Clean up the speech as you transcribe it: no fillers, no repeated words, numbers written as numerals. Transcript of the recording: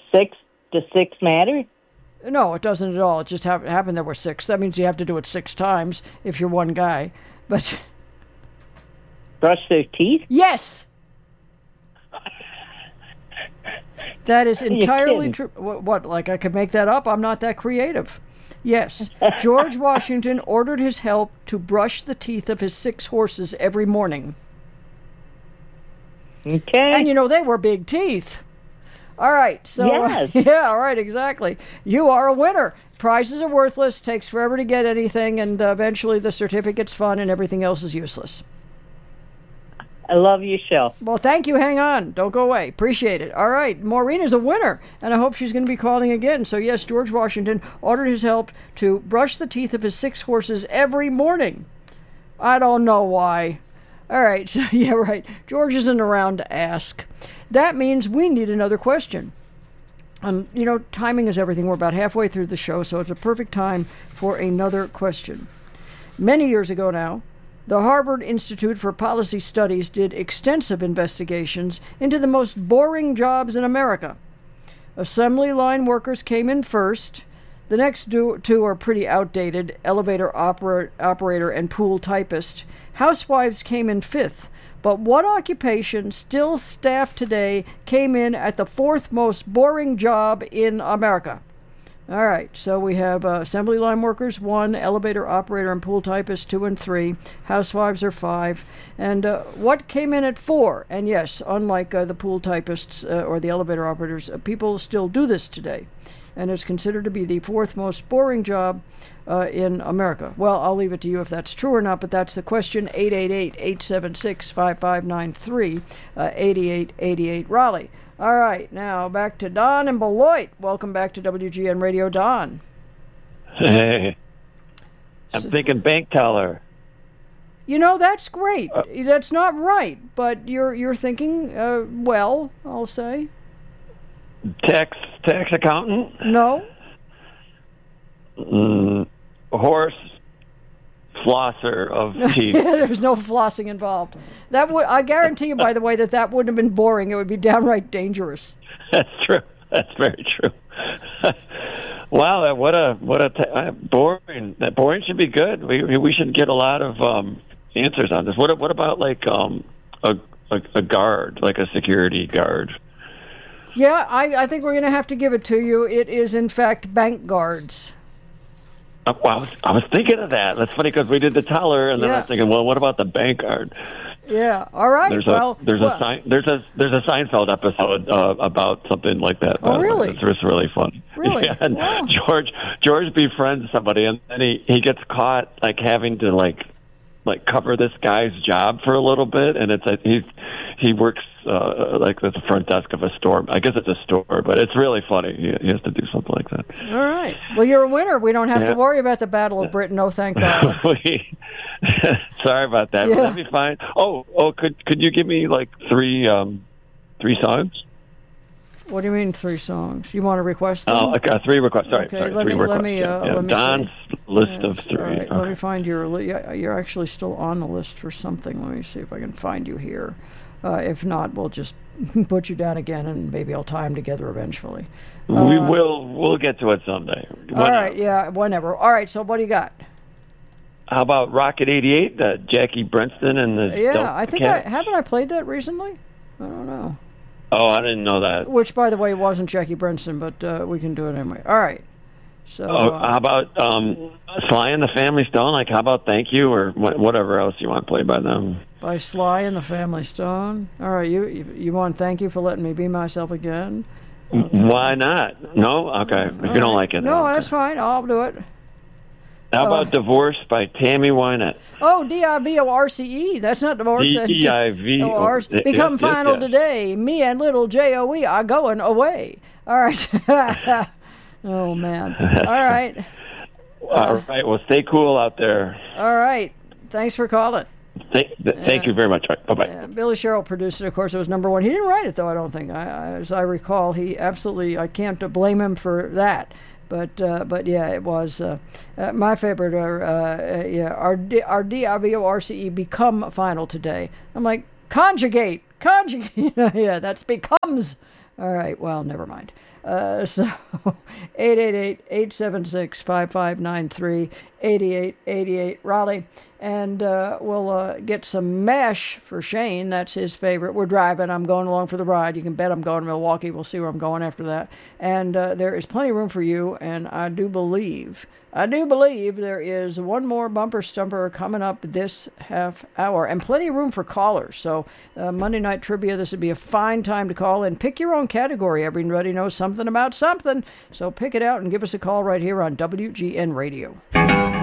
6 to 6 matter? No, it doesn't at all. It just happened there were 6. That means you have to do it 6 times if you're one guy. But Brush their teeth? yes, that is entirely kidding. true. What? Like I could make that up? I'm not that creative. Yes, George Washington ordered his help to brush the teeth of his 6 horses every morning. Okay. And they were big teeth. All right, so Yes. yeah, all right, exactly. You are a winner. Prizes are worthless. Takes forever to get anything, and eventually the certificate's fun, and everything else is useless. I love your show. Well, thank you. Hang on. Don't go away. Appreciate it. All right. Maureen is a winner, and I hope she's going to be calling again. So, yes, George Washington ordered his help to brush the teeth of his 6 horses every morning. I don't know why. All right. So, yeah, right. George isn't around to ask. That means we need another question. Timing is everything. We're about halfway through the show, so it's a perfect time for another question. Many years ago now, the Harvard Institute for Policy Studies did extensive investigations into the most boring jobs in America. Assembly line workers came in first. The next two are pretty outdated: elevator operator and pool typist. Housewives came in 5th. But what occupation, still staffed today, came in at the 4th most boring job in America? All right, so we have assembly line workers 1, elevator operator and pool typist 2 and 3, housewives are 5, and what came in at 4? And yes, unlike the pool typists or the elevator operators, people still do this today, and it's considered to be the 4th most boring job in America. Well, I'll leave it to you if that's true or not, but that's the question. 888-876-5593, 8888 Raleigh. All right, now back to Don in Beloit. Welcome back to WGN Radio, Don. Hey, I'm thinking bank teller. That's great. That's not right, but you're thinking well, I'll say. Tax accountant. No. Horse flosser of teeth. There's no flossing involved. I guarantee you, by the way, that wouldn't have been boring. It would be downright dangerous. That's true. That's very true. Wow, boring. That boring should be good. We should get a lot of answers on this. What about like a guard, like a security guard? Yeah, I think we're going to have to give it to you. It is, in fact, bank guards. Well, I was thinking of that. That's funny because we did the teller, and then I was thinking, well, what about the bank guard? Yeah. All right. There's a Seinfeld episode about something like that. Oh, really? It's just really funny. Really? Yeah, and wow. George befriends somebody, and then he gets caught like having to like cover this guy's job for a little bit, and it's he works like at the front desk of a store. I guess it's a store, but it's really funny. He has to do something like that. All right. Well, you're a winner. We don't have to worry about the Battle of Britain. Oh, thank God. Sorry about that. Yeah. But that'd be fine. Oh, could you give me like three songs? What do you mean 3 songs? You want to request them? Oh, okay, 3 requests. Sorry, okay, sorry, let 3 me, requests. let me, let me Don's see. list of 3. All right, Okay. let me find you're actually still on the list for something. Let me see if I can find you here. If not, we'll just put you down again, and maybe I'll tie them together eventually. We'll get to it someday. All right, yeah, whenever. All right, so what do you got? How about Rocket 88, Jackie Brenston and the Yeah, I think haven't I played that recently? I don't know. Oh, I didn't know that. Which, by the way, wasn't Jackie Brenston, but we can do it anyway. All right. So. How about Sly and the Family Stone? Like, how about Thank You or whatever else you want played by them? By Sly and the Family Stone. All right, you want Thank You for Letting Me Be Myself Again? Okay. Why not? No? Okay. If you don't like it. No, okay. that's fine. I'll do it. How about Divorce by Tammy Wynette? Oh, DIVORCE. That's not divorce. DIVORCE. Become final today. Me and little JOE are going away. All right. Oh, man. All right. All right. Well, stay cool out there. All right. Thanks for calling. Thank you very much. Right, bye-bye. Yeah, Billy Sherrill produced it. Of course, it was #1. He didn't write it, though, I don't think. As I recall, he absolutely, I can't blame him for that. But yeah, it was my favorite. Our DIVORCE become final today. I'm like, conjugate. Yeah, that's becomes. All right, well, never mind. So 888-876-5593, 8888 Raleigh. And we'll get some MASH for Shane. That's his favorite. We're driving. I'm going along for the ride. You can bet I'm going to Milwaukee. We'll see where I'm going after that. And there is plenty of room for you. And I do believe there is one more bumper stumper coming up this half hour. And plenty of room for callers. So Monday Night Trivia, this would be a fine time to call in. Pick your own category. Everybody knows something about something. So pick it out and give us a call right here on WGN Radio.